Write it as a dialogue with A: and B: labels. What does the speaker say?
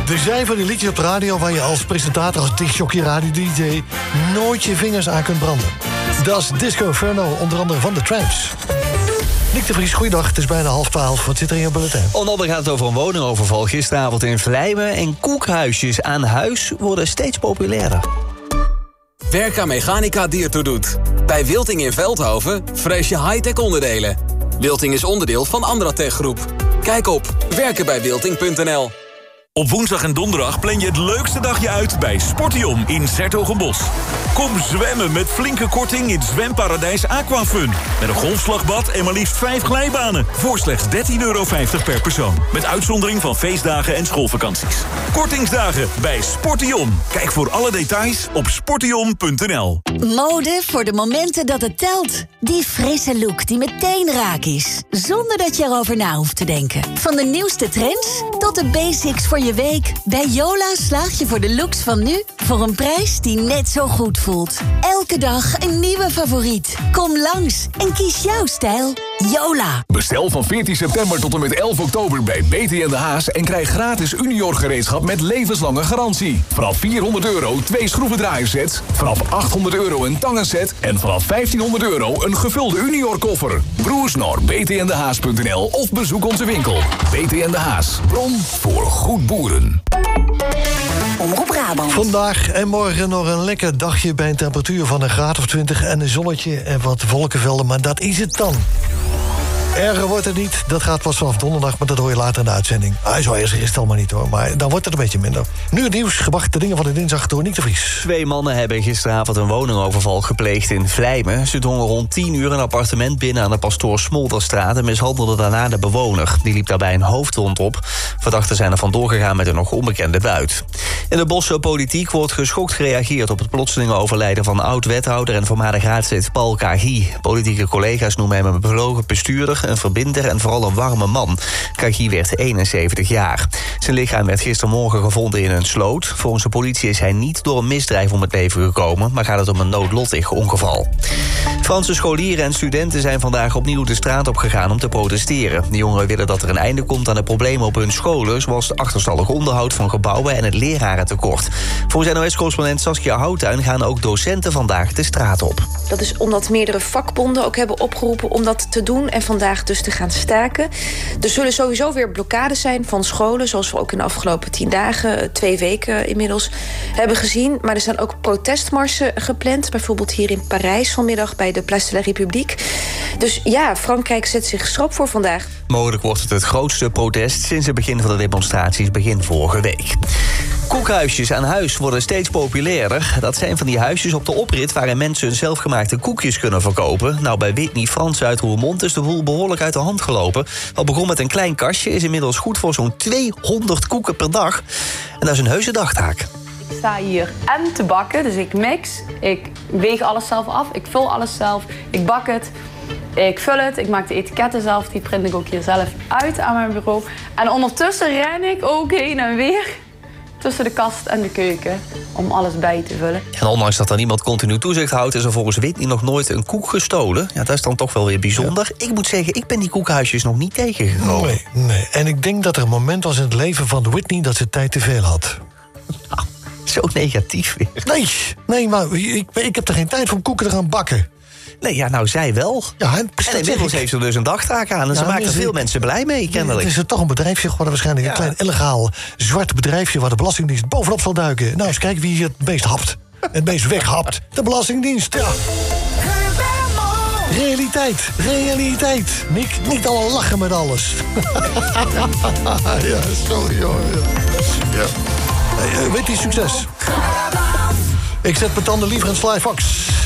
A: Er zijn van die liedjes op de radio waar je als presentator, als discjockey, radio-dj nooit je vingers aan kunt branden. Dat is Disco Inferno, onder andere van de Tramps. Nick de Vries, goeiedag. Het is bijna 11:30. Wat zit er in je bulletin?
B: Onder andere gaat het over een woningoverval gisteravond in Vlijmen. En koekhuisjes aan huis worden steeds populairder.
C: Werka Mechanica Diertoe doet. Bij Wilting in Veldhoven frees je high-tech onderdelen. Wilting is onderdeel van Andratech Groep. Kijk op werkenbijwilting.nl.
D: Op woensdag en donderdag plan je het leukste dagje uit bij Sportium in 's-Hertogenbosch. Kom zwemmen met flinke korting in Zwemparadijs Aquafun. Met een golfslagbad en maar liefst 5 glijbanen. Voor slechts €13,50 per persoon. Met uitzondering van feestdagen en schoolvakanties. Kortingsdagen bij Sportium. Kijk voor alle details op sportium.nl.
E: Mode voor de momenten dat het telt. Die frisse look die meteen raak is. Zonder dat je erover na hoeft te denken. Van de nieuwste trends tot de basics voor je week. Bij Yola slaag je voor de looks van nu voor een prijs die net zo goed voelt. Elke dag een nieuwe favoriet. Kom langs en kies jouw stijl. Yola.
F: Bestel van 14 september tot en met 11 oktober bij BT en de Haas en krijg gratis Unior gereedschap met levenslange garantie. Vanaf €400 2 schroevendraaiersets, vanaf €800 een tangenset en vanaf €1500 een gevulde Unior koffer. Broers naar btndehaas.nl of bezoek onze winkel. BT en de Haas, bron voor goed boeren.
E: Omroep Brabant.
A: Vandaag en morgen nog een lekker dagje bij een temperatuur van een graad of 20... en een zonnetje en wat wolkenvelden, maar dat is het dan. Erger wordt het niet, dat gaat pas vanaf donderdag, maar dat hoor je later in de uitzending. Zo erg is het allemaal niet hoor, maar dan wordt het een beetje minder. Nu het nieuws, gebracht de dingen van de dinsdag door Nick de Vries.
B: 2 mannen hebben gisteravond een woningoverval gepleegd in Vlijmen. Ze drongen rond 10 uur een appartement binnen aan de Pastoor Smolderstraat en mishandelden daarna de bewoner. Die liep daarbij een hoofdwond op. Verdachten zijn er vandoor gegaan met een nog onbekende buit. In de Bosse politiek wordt geschokt gereageerd op het plotselinge overlijden van oud-wethouder en voormalig raadslid Paul Kaghi. Politieke collega's noemen hem een bevlogen bestuurder, een verbinder en vooral een warme man. Kaghi werd 71 jaar. Zijn lichaam werd gistermorgen gevonden in een sloot. Volgens de politie is hij niet door een misdrijf om het leven gekomen, maar gaat het om een noodlottig ongeval. Franse scholieren en studenten zijn vandaag opnieuw de straat op gegaan om te protesteren. De jongeren willen dat er een einde komt aan de problemen op hun scholen, zoals het achterstallig onderhoud van gebouwen en het lerarentekort. Volgens NOS-correspondent Saskia Houttuin gaan ook docenten vandaag de straat op.
G: Dat is omdat meerdere vakbonden ook hebben opgeroepen om dat te doen en vandaag dus te gaan staken. Er zullen sowieso weer blokkades zijn van scholen, zoals we ook in de afgelopen 10 dagen, 2 weken inmiddels, hebben gezien. Maar er zijn ook protestmarsen gepland, bijvoorbeeld hier in Parijs vanmiddag bij de Place de la République. Dus ja, Frankrijk zet zich schrap voor vandaag.
B: Mogelijk wordt het grootste protest sinds het begin van de demonstraties begin vorige week. Koekhuisjes aan huis worden steeds populairder. Dat zijn van die huisjes op de oprit waarin mensen hun zelfgemaakte koekjes kunnen verkopen. Nou, bij Whitney Frans uit Roermond is de boel behoorlijk uit de hand gelopen. Wat begon met een klein kastje is inmiddels goed voor zo'n 200 koeken per dag. En dat is een heuse dagtaak.
H: Ik sta hier en te bakken, dus ik mix. Ik weeg alles zelf af, ik vul alles zelf, ik bak het. Ik vul het, ik maak de etiketten zelf, die print ik ook hier zelf uit aan mijn bureau. En ondertussen ren ik ook heen en weer tussen de kast en de keuken om alles bij te vullen.
B: En ondanks dat er niemand continu toezicht houdt, is er volgens Whitney nog nooit een koek gestolen. Ja, dat is dan toch wel weer bijzonder. Ja. Ik moet zeggen, ik ben die koekhuisjes nog niet tegengekomen.
A: Nee. En ik denk dat er een moment was in het leven van Whitney dat ze tijd te veel had.
B: Nou, zo negatief weer.
A: Nee, maar ik heb er geen tijd om koeken te gaan bakken.
B: Nee, ja, nou, zij wel.
A: Ja,
B: en inmiddels heeft ze dus een dagtaak aan. En ze maakt er veel mensen blij mee, kennelijk.
A: Het is toch een bedrijfje geworden, waarschijnlijk een klein illegaal zwart bedrijfje waar de Belastingdienst bovenop zal duiken. Nou, eens kijken wie hier het meest hapt. Het meest weghapt. De Belastingdienst, ja. Realiteit. Niet al lachen met alles. Ja, sorry hoor. Ja. Weet je, succes. Ik zet mijn tanden liever in Sly Fox.